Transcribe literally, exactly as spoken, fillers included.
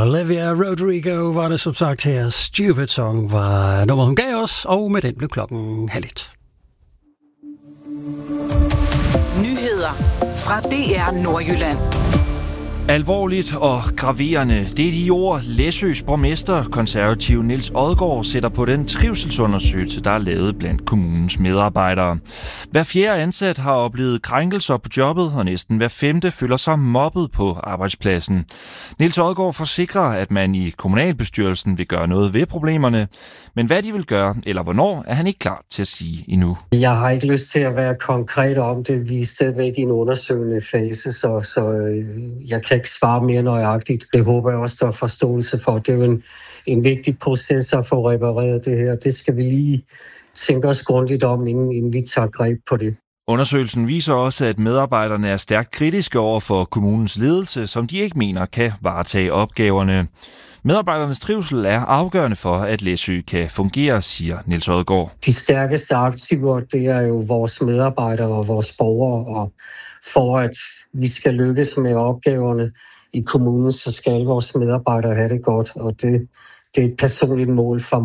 Olivia Rodrigo var det som sagt her. Stupid Song var nummer, hun gav os, og med den blev klokken halv et. Nyheder fra D R Nordjylland. Alvorligt og graverende. Det er de ord, Læsøs borgmester, konservativ Niels Odgaard, sætter på den trivselsundersøgelse, der er lavet blandt kommunens medarbejdere. Hver fjerde ansat har oplevet krænkelser på jobbet, og næsten hver femte føler sig mobbet på arbejdspladsen. Niels Odgaard forsikrer, at man i kommunalbestyrelsen vil gøre noget ved problemerne, men hvad de vil gøre, eller hvornår, er han ikke klar til at sige endnu. Jeg har ikke lyst til at være konkret om det. Vi er stadigvæk i en undersøgende fase, så, så jeg kan ikke svare mere nøjagtigt. Det håber jeg også, der er forståelse for. Det er jo en, en vigtig proces at få repareret det her. Det skal vi lige tænke os grundigt om, inden, inden vi tager greb på det. Undersøgelsen viser også, at medarbejderne er stærkt kritiske over for kommunens ledelse, som de ikke mener kan varetage opgaverne. Medarbejdernes trivsel er afgørende for, at Læsø kan fungere, siger Niels Odgaard. De stærkeste aktiver, det er jo vores medarbejdere og vores borgere, og for at vi skal lykkes med opgaverne i kommunen, så skal vores medarbejdere have det godt, og det, det er et personligt mål for mig.